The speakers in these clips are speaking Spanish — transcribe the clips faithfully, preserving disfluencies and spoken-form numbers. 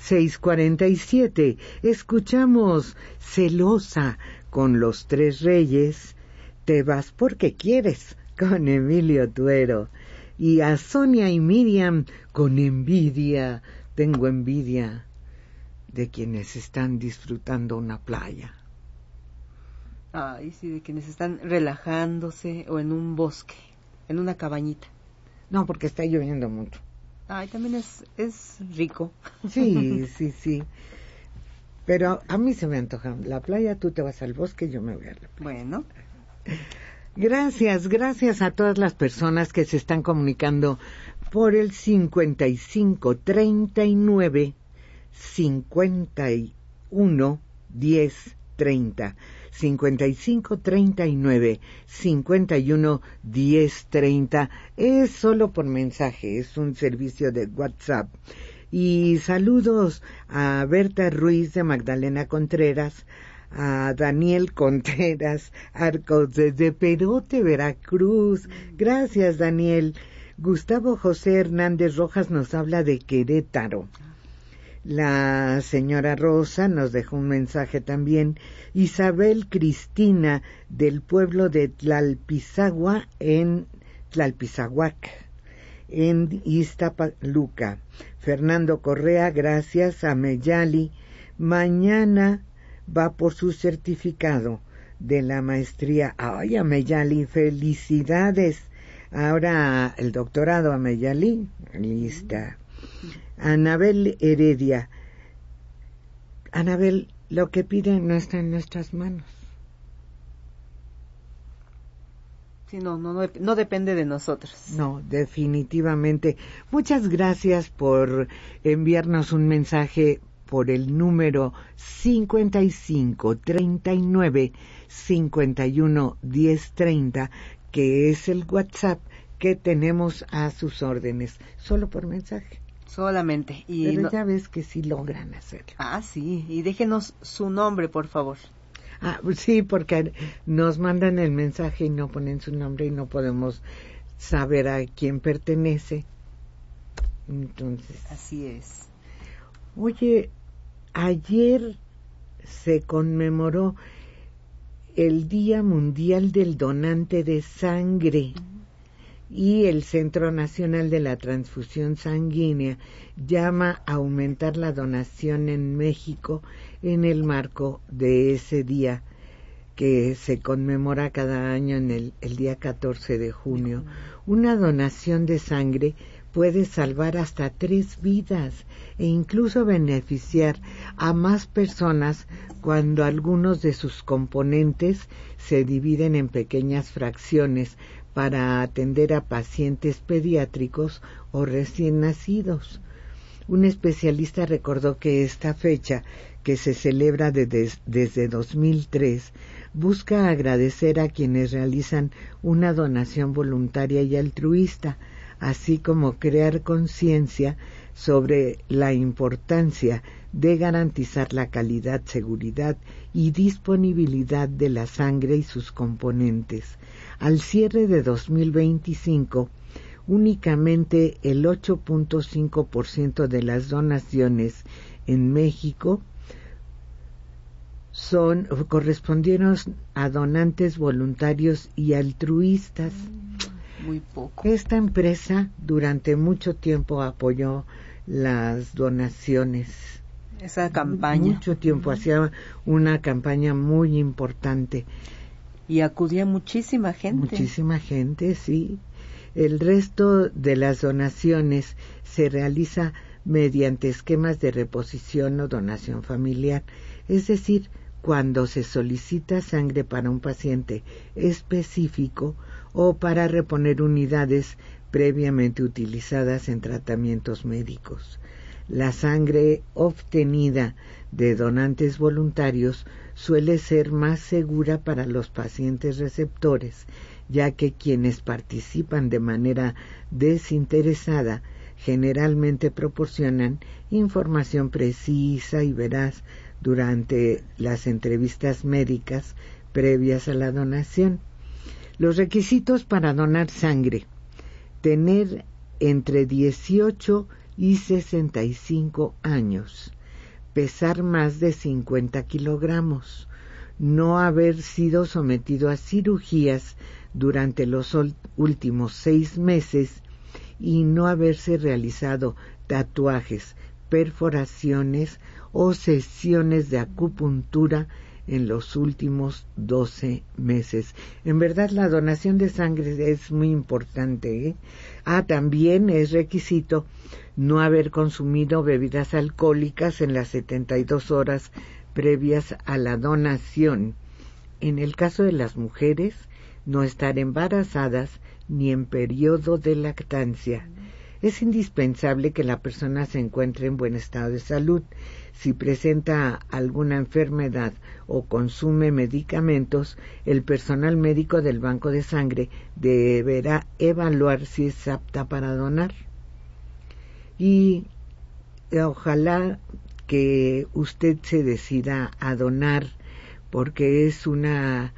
seis cuarenta y siete. Escuchamos Celosa con Los Tres Reyes, Te vas porque quieres con Emilio Tuero, y a Sonia y Miriam con Envidia. Tengo envidia de quienes están disfrutando una playa. Ay, sí, de quienes están relajándose o en un bosque, en una cabañita. No, porque está lloviendo mucho. Ay, también es, es rico. Sí, sí, sí. Pero a mí se me antoja la playa, tú te vas al bosque, yo me voy a la playa. Bueno. Gracias, gracias a todas las personas que se están comunicando por el cincuenta y cinco treinta y nueve cincuenta y uno diez treinta. cincuenta y cinco treinta y nueve cincuenta y uno diez treinta. Es solo por mensaje, es un servicio de WhatsApp. Y saludos a Berta Ruiz de Magdalena Contreras, a Daniel Contreras Arcos desde Perote, Veracruz. Gracias, Daniel. Gustavo José Hernández Rojas nos habla de Querétaro. La señora Rosa nos dejó un mensaje también. Isabel Cristina del pueblo de Tlalpizagua en Tlalpizahuac, en Iztapaluca. Fernando Correa, gracias a Meyali. Mañana va por su certificado de la maestría. Ay, a Meyali, felicidades. Ahora el doctorado a Meyali, lista. Anabel Heredia. Anabel, lo que piden no está en nuestras manos. Sí, no, no, no, no depende de nosotros. No, definitivamente. Muchas gracias por enviarnos un mensaje por el número cincuenta y cinco treinta y nueve cincuenta y uno diez treinta, que es el WhatsApp que tenemos a sus órdenes, solo por mensaje. Solamente. Y Pero no... ya ves que sí logran hacerlo. Ah, sí, y déjenos su nombre, por favor. Ah, sí, porque nos mandan el mensaje y no ponen su nombre y no podemos saber a quién pertenece. Entonces. Así es. Oye, ayer se conmemoró el Día Mundial del Donante de Sangre. Uh-huh. Y el Centro Nacional de la Transfusión Sanguínea llama a aumentar la donación en México en el marco de ese día que se conmemora cada año en el, el día catorce de junio. Una donación de sangre puede salvar hasta tres vidas e incluso beneficiar a más personas cuando algunos de sus componentes se dividen en pequeñas fracciones para atender a pacientes pediátricos o recién nacidos. Un especialista recordó que esta fecha, que se celebra desde, desde dos mil tres, busca agradecer a quienes realizan una donación voluntaria y altruista, así como crear conciencia sobre la importancia de garantizar la calidad, seguridad y disponibilidad de la sangre y sus componentes. Al cierre de dos mil veinticinco, únicamente el ocho punto cinco por ciento de las donaciones en México son correspondieron a donantes voluntarios y altruistas. Muy poco. Esta empresa durante mucho tiempo apoyó las donaciones. Esa campaña. Mucho tiempo, hacía una campaña muy importante. Y acudía muchísima gente. Muchísima gente, sí. El resto de las donaciones se realiza mediante esquemas de reposición o donación familiar, es decir, cuando se solicita sangre para un paciente específico o para reponer unidades previamente utilizadas en tratamientos médicos. La sangre obtenida de donantes voluntarios suele ser más segura para los pacientes receptores, ya que quienes participan de manera desinteresada generalmente proporcionan información precisa y veraz durante las entrevistas médicas previas a la donación. Los requisitos para donar sangre: tener entre dieciocho y sesenta y cinco años, pesar más de cincuenta kilogramos, no haber sido sometido a cirugías durante los últimos seis meses y no haberse realizado tatuajes, perforaciones o sesiones de acupuntura en los últimos doce meses. En verdad, la donación de sangre es muy importante, ¿eh? Ah, también es requisito no haber consumido bebidas alcohólicas en las setenta y dos horas previas a la donación. En el caso de las mujeres, no estar embarazadas ni en periodo de lactancia. Es indispensable que la persona se encuentre en buen estado de salud. Si presenta alguna enfermedad o consume medicamentos, el personal médico del banco de sangre deberá evaluar si es apta para donar. Y ojalá que usted se decida a donar, porque es una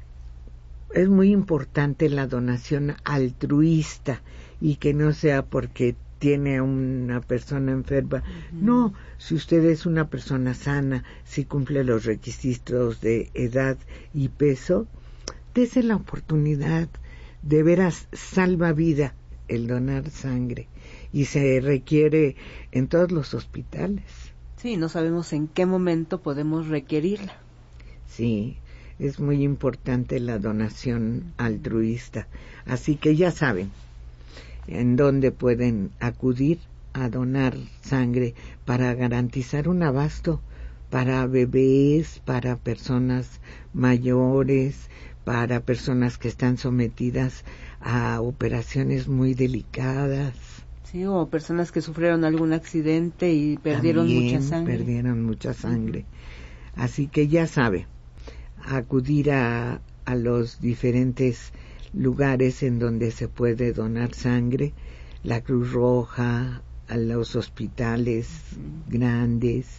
es muy importante la donación altruista, y que no sea porque tiene a una persona enferma. Uh-huh. No, si usted es una persona sana, si cumple los requisitos de edad y peso, dése la oportunidad. De veras salva vida el donar sangre, y se requiere en todos los hospitales. Sí, no sabemos en qué momento podemos requerirla. Sí, es muy importante la donación altruista. Así que ya saben en dónde pueden acudir a donar sangre para garantizar un abasto para bebés, para personas mayores, para personas que están sometidas a operaciones muy delicadas. Sí, o personas que sufrieron algún accidente y perdieron También mucha sangre. perdieron mucha sangre. Uh-huh. Así que ya sabe, acudir a, a los diferentes lugares en donde se puede donar sangre, la Cruz Roja, a los hospitales uh-huh. grandes.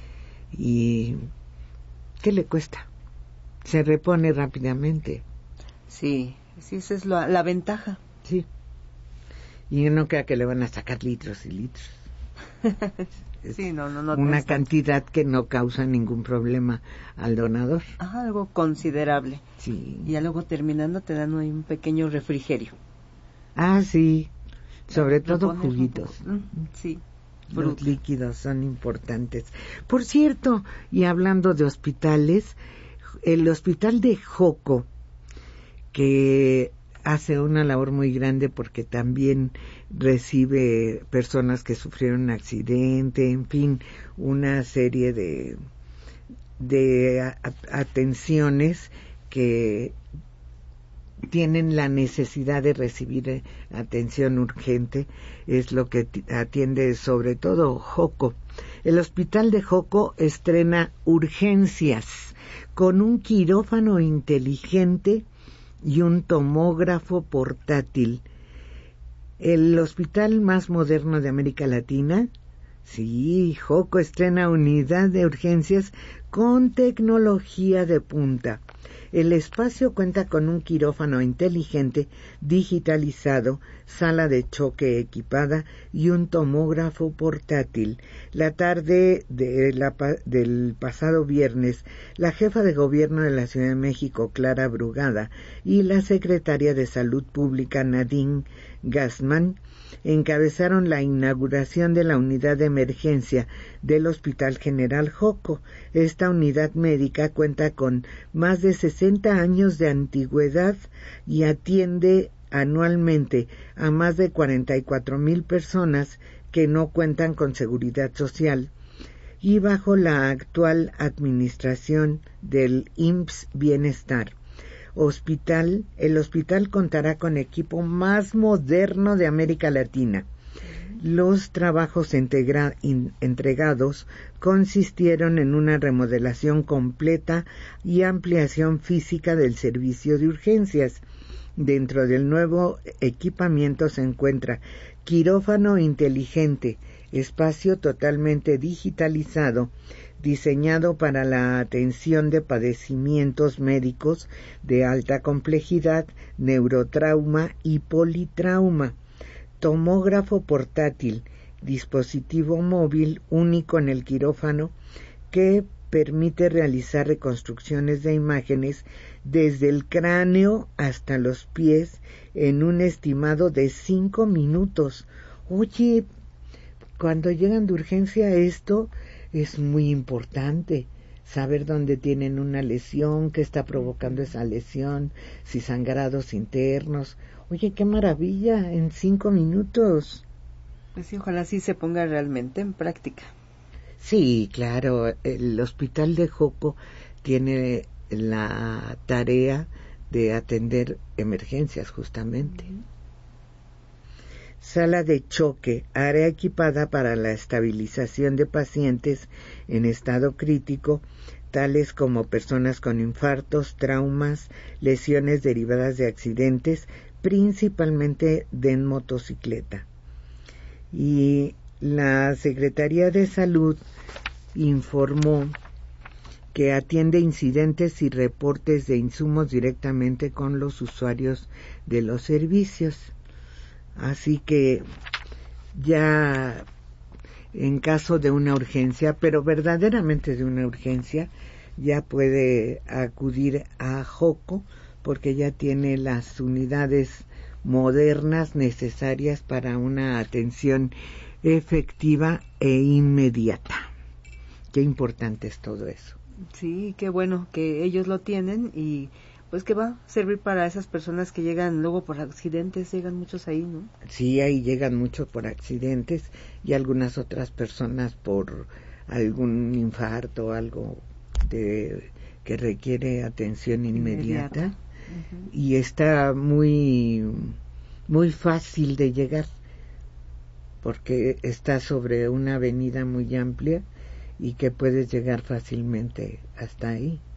¿Y qué le cuesta? Se repone rápidamente. Sí, sí, esa es la, la ventaja. Sí. Y no crea que le van a sacar litros y litros. Sí, no, no, no. Una cantidad que no causa ningún problema al donador. Ajá, algo considerable. Sí. Y ya luego terminando te dan un pequeño refrigerio. Ah, sí. Sobre todo juguitos. Sí. Los Fruta. líquidos son importantes. Por cierto, y hablando de hospitales, el hospital de Joco, que hace una labor muy grande porque también recibe personas que sufrieron un accidente, en fin, una serie de, de a, atenciones que tienen la necesidad de recibir atención urgente, es lo que atiende sobre todo Joco. El hospital de Joco estrena urgencias con un quirófano inteligente y un tomógrafo portátil. El hospital más moderno de América Latina. Sí, Joco estrena unidad de urgencias con tecnología de punta. El espacio cuenta con un quirófano inteligente digitalizado, sala de choque equipada y un tomógrafo portátil. La tarde de la, del pasado viernes, la jefa de gobierno de la Ciudad de México, Clara Brugada, y la secretaria de Salud Pública, Nadine Gassman, encabezaron la inauguración de la unidad de emergencia del Hospital General Joco. Esta unidad médica cuenta con más de sesenta años de antigüedad y atiende anualmente a más de cuarenta y cuatro mil personas que no cuentan con seguridad social, y bajo la actual administración del I M S S Bienestar. Hospital, el hospital contará con equipo más moderno de América Latina. Los trabajos integra, in, entregados consistieron en una remodelación completa y ampliación física del servicio de urgencias. Dentro del nuevo equipamiento se encuentra quirófano inteligente, espacio totalmente digitalizado, diseñado para la atención de padecimientos médicos de alta complejidad, neurotrauma y politrauma, tomógrafo portátil dispositivo móvil único en el quirófano que permite realizar reconstrucciones de imágenes desde el cráneo hasta los pies en un estimado de cinco minutos. Oye, cuando llegan de urgencia esto es muy importante, saber dónde tienen una lesión, qué está provocando esa lesión, si sangrados internos. Oye, qué maravilla, en cinco minutos. Pues sí, ojalá sí se ponga realmente en práctica. Sí, claro, el hospital de Joco tiene la tarea de atender emergencias justamente. Uh-huh. Sala de choque, área equipada para la estabilización de pacientes en estado crítico, tales como personas con infartos, traumas, lesiones derivadas de accidentes, principalmente de motocicleta. Y la Secretaría de Salud informó que atiende incidentes y reportes de insumos directamente con los usuarios de los servicios. Así que ya en caso de una urgencia, pero verdaderamente de una urgencia, ya puede acudir a Joco porque ya tiene las unidades modernas necesarias para una atención efectiva e inmediata. Qué importante es todo eso. Sí, qué bueno que ellos lo tienen y pues que va a servir para esas personas que llegan luego por accidentes, llegan muchos ahí, ¿no? Sí, ahí llegan muchos por accidentes y algunas otras personas por algún infarto o algo de, que requiere atención inmediata, inmediata. Uh-huh. Y está muy, muy fácil de llegar porque está sobre una avenida muy amplia y que puedes llegar fácilmente hasta ahí.